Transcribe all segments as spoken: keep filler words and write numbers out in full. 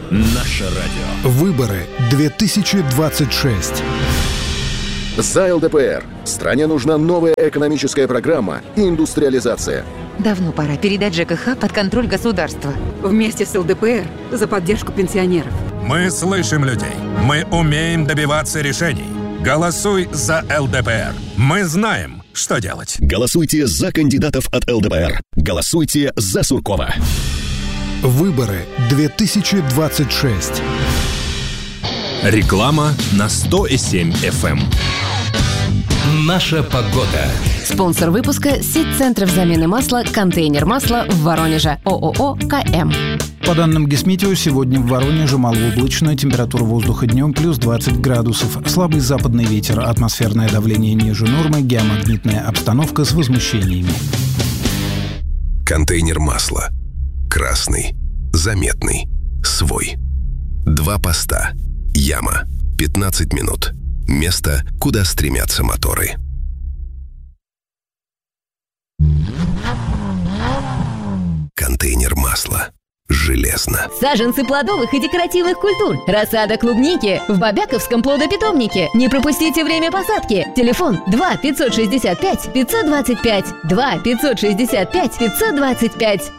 Наше радио. Выборы две тысячи двадцать шесть. За ЛДПР. Стране нужна новая экономическая программа и индустриализация. Давно пора передать ЖКХ под контроль государства. Вместе с ЛДПР за поддержку пенсионеров. Мы слышим людей. Мы умеем добиваться решений. Голосуй за ЛДПР. Мы знаем, что делать. Голосуйте за кандидатов от ЛДПР. Голосуйте за Суркова. Выборы две тысячи двадцать шесть. Реклама на сто и семь эф эм. Наша погода. Спонсор выпуска – сеть центров замены масла «Контейнер масла» в Воронеже. ООО «КМ». По данным Гисметео, сегодня в Воронеже малооблачно, температура воздуха днем плюс двадцать градусов, слабый западный ветер, атмосферное давление ниже нормы, геомагнитная обстановка с возмущениями. Контейнер масла. Красный. Заметный. Свой. Два поста. Яма. пятнадцать минут. Место, куда стремятся моторы. Контейнер масла. Железно. Саженцы плодовых и декоративных культур. Рассада клубники в Бобяковском плодопитомнике. Не пропустите время посадки. Телефон два пятьсот шестьдесят пять пятьсот двадцать пять. два пятьсот шестьдесят пять пятьсот двадцать пять.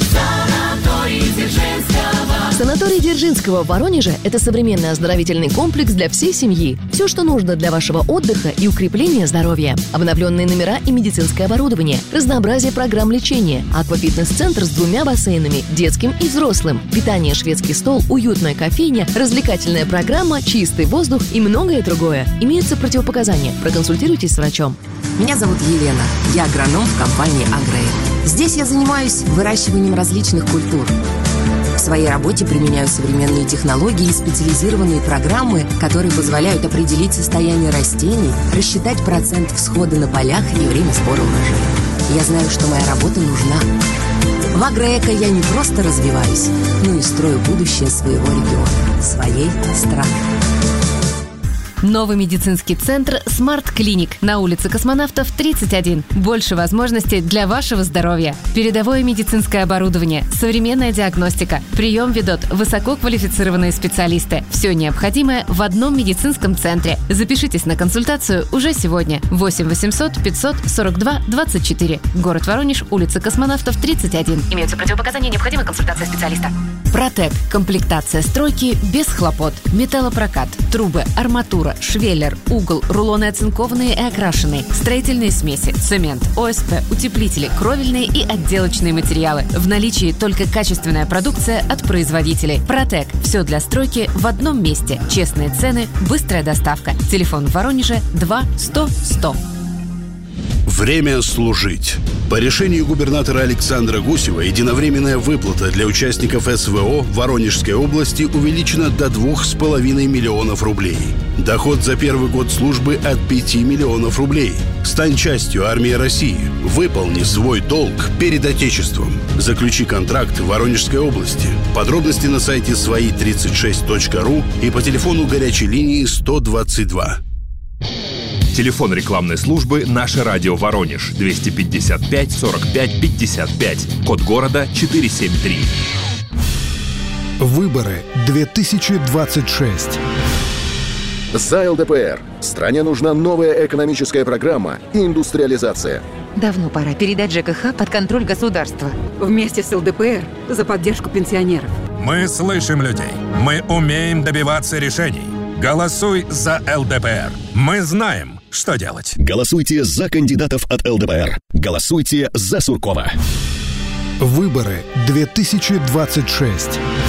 Санаторий Дзержинского в Воронеже – это современный оздоровительный комплекс для всей семьи. Все, что нужно для вашего отдыха и укрепления здоровья. Обновленные номера и медицинское оборудование, разнообразие программ лечения, аквафитнес-центр с двумя бассейнами, детским и взрослым, питание, шведский стол, уютная кофейня, развлекательная программа, чистый воздух и многое другое. Имеются противопоказания. Проконсультируйтесь с врачом. Меня зовут Елена. Я агроном в компании «Агрейн». Здесь я занимаюсь выращиванием различных культур. В своей работе применяю современные технологии и специализированные программы, которые позволяют определить состояние растений, рассчитать процент всхода на полях и время сбора урожая. Я знаю, что моя работа нужна. В Агроэко я не просто развиваюсь, но и строю будущее своего региона, своей страны. Новый медицинский центр «Смарт Клиник» на улице Космонавтов, тридцать один. Больше возможностей для вашего здоровья. Передовое медицинское оборудование, современная диагностика. Прием ведут высококвалифицированные специалисты. Все необходимое в одном медицинском центре. Запишитесь на консультацию уже сегодня. восемь восемьсот пятьсот сорок два двадцать четыре. Город Воронеж, улица Космонавтов, тридцать один. Имеются противопоказания, необходима консультация специалиста. Протек. Комплектация стройки без хлопот. Металлопрокат. Трубы, арматура, швеллер, угол, рулоны оцинкованные и окрашенные, строительные смеси, цемент, ОСП, утеплители, кровельные и отделочные материалы. В наличии только качественная продукция от производителей. Протек. Все для стройки в одном месте. Честные цены, быстрая доставка. Телефон в Воронеже два сто сто. Время служить. По решению губернатора Александра Гусева единовременная выплата для участников СВО в Воронежской области увеличена до двух с половиной миллионов рублей. Доход за первый год службы от пяти миллионов рублей. Стань частью армии России. Выполни свой долг перед Отечеством. Заключи контракт в Воронежской области. Подробности на сайте свои тридцать шесть точка ру и по телефону горячей линии сто двадцать два. Телефон рекламной службы «Наше радио Воронеж» двести пятьдесят пять сорок пять пятьдесят пять. Код города четыре семь три. Выборы две тысячи двадцать шесть. За ЛДПР. Стране нужна новая экономическая программа и индустриализация. Давно пора передать ЖКХ под контроль государства. Вместе с ЛДПР за поддержку пенсионеров. Мы слышим людей. Мы умеем добиваться решений. Голосуй за ЛДПР. Мы знаем, что делать. Голосуйте за кандидатов от ЛДПР. Голосуйте за Суркова. Выборы две тысячи двадцать шесть.